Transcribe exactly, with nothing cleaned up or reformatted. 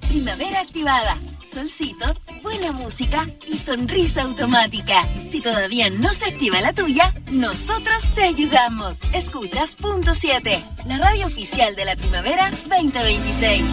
Primavera activada, solcito, buena música y sonrisa automática. Si todavía no se activa la tuya, nosotros te ayudamos. Escuchas Punto siete, la radio oficial de la Primavera veinte veintiséis.